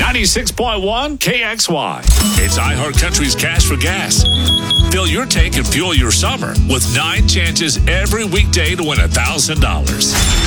96.1 KXY. It's iHeartCountry's Cash for Gas. Fill your tank and fuel your summer with 9 chances every weekday to win $1,000.